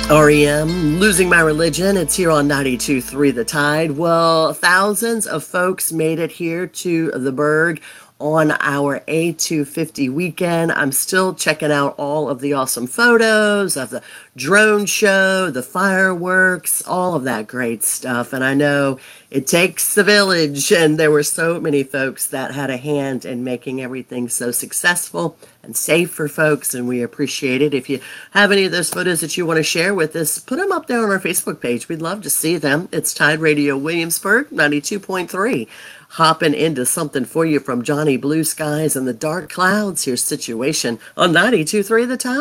REM, Losing My Religion. It's here on 92.3 The Tide. Well, thousands of folks made it here to the Berg on our A250 weekend. I'm still checking out all of the awesome photos of the drone show, the fireworks, all of that great stuff. And I know it takes the village, and there were so many folks that had a hand in making everything so successful and safe for folks, and we appreciate it. If you have any of those photos that you want to share with us, put them up there on our Facebook page. We'd love to see them. It's Tide Radio Williamsburg, 92.3. Hopping into something for you from Johnny Blue Skies and the Dark Clouds. Here's Situation on 92.3 The Tide.